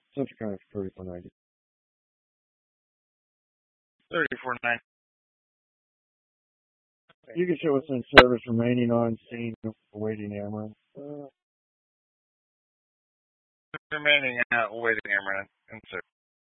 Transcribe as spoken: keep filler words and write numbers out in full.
Central County for thirty-four ninety. Thirty-four ninety. You can show us in service remaining on scene awaiting ambulance. Uh, Remaining out waiting ambulance in service.